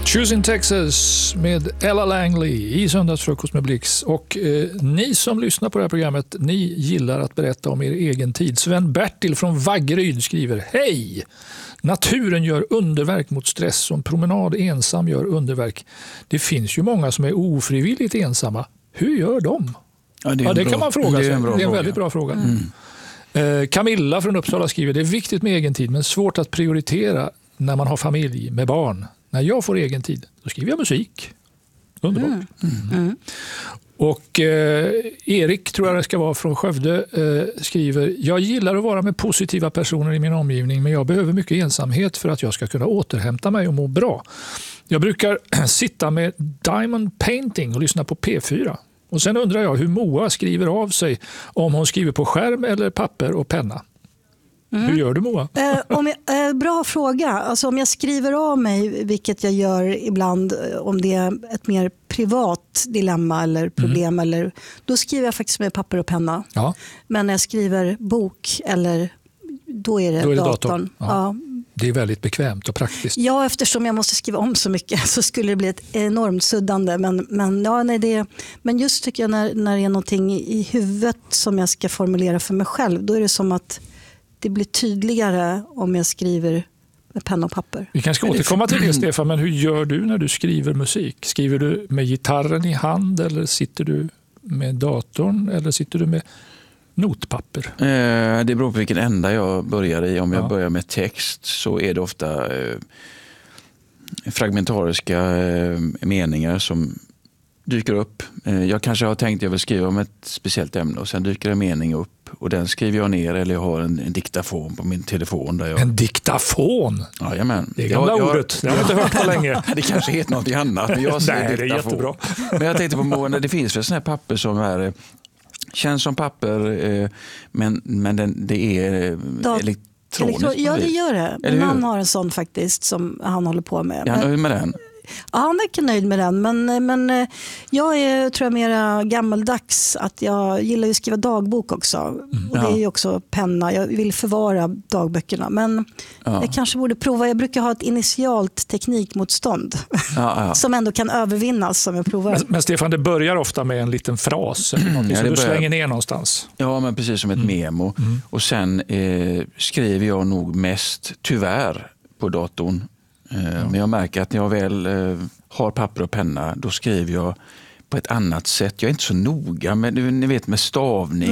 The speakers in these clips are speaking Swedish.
Choosing Texas med Ella Langley i Söndagsfrukost med Blix. Och ni som lyssnar på det här programmet, ni gillar att berätta om er egen tid. Sven-Bertil från Vaggeryd skriver: Hej! Naturen gör underverk mot stress och en promenad ensam gör underverk. Det finns ju många som är ofrivilligt ensamma. Hur gör de? Ja, det kan man fråga sig. Det är en väldigt bra fråga. Camilla från Uppsala skriver: Det är viktigt med egen tid men svårt att prioritera när man har familj med barn. När jag får egen tid, då skriver jag musik. Underbart. Och Erik, tror jag det ska vara, från Skövde skriver: Jag gillar att vara med positiva personer i min omgivning, men jag behöver mycket ensamhet för att jag ska kunna återhämta mig och må bra. Jag brukar sitta med Diamond Painting och lyssna på P4. Och sen undrar jag hur Moa skriver av sig, om hon skriver på skärm eller papper och penna. Hur gör du, Moa? Bra fråga. Alltså, om jag skriver av mig, vilket jag gör ibland om det är ett mer privat dilemma eller problem, eller, då skriver jag faktiskt med papper och penna. Ja. Men när jag skriver bok, då är det datorn. Ja. Det är väldigt bekvämt och praktiskt. Ja, eftersom jag måste skriva om så mycket så skulle det bli ett enormt suddande. Men just tycker jag när det är någonting i huvudet som jag ska formulera för mig själv, då är det som att det blir tydligare om jag skriver med penna och papper. Vi kanske ska återkomma till det, Stefan, men hur gör du när du skriver musik? Skriver du med gitarren i hand, eller sitter du med datorn, eller sitter du med notpapper? Det beror på vilken ända jag börjar i. Om jag börjar med text så är det ofta fragmentariska meningar som dyker upp. Jag kanske har tänkt att jag vill skriva om ett speciellt ämne och sen dyker en mening upp och den skriver jag ner, eller jag har en diktafon på min telefon. Där jag... En diktafon? Jajamän. Det är gamla ordet. Det har jag inte hört på länge. Det kanske heter något annat. Men jag säger Nej, det är jättebra. Men jag tänkte på det finns väl sådana här papper som är, känns som papper, men det är elektroniskt. Ja, det gör det. Min man har en sån faktiskt som han håller på med. Är han nöjd med den? Ja, han verkar nöjd med den, men jag är, tror jag, mera gammaldags, att jag gillar att skriva dagbok också. Och det är ju också penna. Jag vill förvara dagböckerna, men jag kanske borde prova. Jag brukar ha ett initialt teknikmotstånd som ändå kan övervinnas om jag provar. Men Stefan, det börjar ofta med en liten fras eller något som du slänger ner någonstans. Ja, men precis som ett memo. Och sen skriver jag nog mest, tyvärr, på datorn. Men jag märker att när jag väl har papper och penna, då skriver jag på ett annat sätt. Jag är inte så noga med, ni vet, med stavning.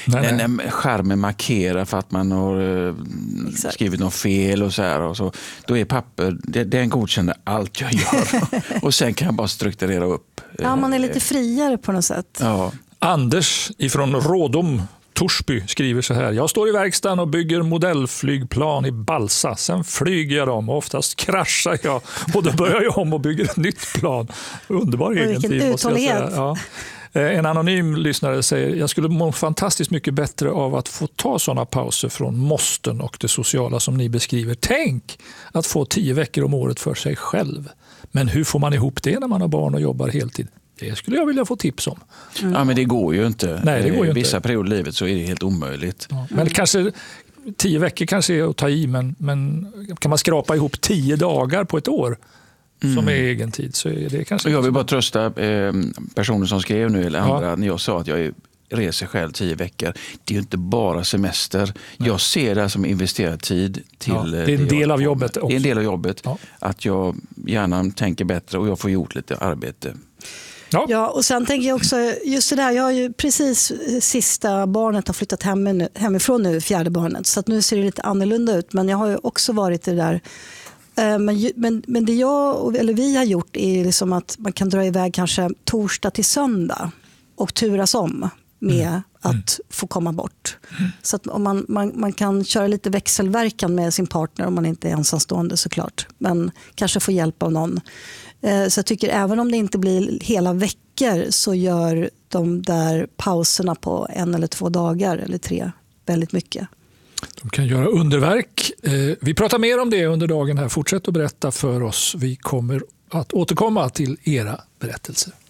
När skärmen markerar för att man har skrivit något fel och så här. Och så, då är papper, den godkänner allt jag gör. Och sen kan jag bara strukturera upp. Ja, man är lite friare på något sätt. Ja. Anders ifrån Rådom, Torsby, skriver så här: Jag står i verkstaden och bygger modellflygplan i balsa. Sen flyger jag dem och oftast kraschar jag. Och då börjar jag om och bygger ett nytt plan. Underbar egen tid, måste jag säga. Ja. En anonym lyssnare säger: Jag skulle må fantastiskt mycket bättre av att få ta sådana pauser från måsten och det sociala som ni beskriver. Tänk att få 10 veckor om året för sig själv. Men hur får man ihop det när man har barn och jobbar heltid? Det skulle jag vilja få tips om. Ja, men det går ju inte. Nej, det går ju vissa inte. perioder i livet så är det helt omöjligt. Ja, men kanske 10 veckor kanske är att ta i, men kan man skrapa ihop 10 dagar på ett år som är egen tid, så är det kanske... Jag vill bara trösta personer som skrev nu eller andra när jag sa att jag reser själv 10 veckor. Det är ju inte bara semester. Nej. Jag ser det som investerad tid till... det är en del av jobbet också. Det är en del av jobbet. Ja. Att jag gärna tänker bättre och jag får gjort lite arbete. Ja, och sen tänker jag också just det där, jag har ju precis sista barnet har flyttat hemifrån nu, 4:e barnet, så att nu ser det lite annorlunda ut, men jag har ju också varit i det där. Men det vi har gjort är liksom att man kan dra iväg kanske torsdag till söndag och turas om med att få komma bort. Så att om man kan köra lite växelverkan med sin partner om man inte är ensamstående såklart, men kanske få hjälp av någon. Så jag tycker även om det inte blir hela veckor så gör de där pauserna på 1 eller 2 dagar eller 3 väldigt mycket. De kan göra underverk. Vi pratar mer om det under dagen här. Fortsätt att berätta för oss. Vi kommer att återkomma till era berättelser.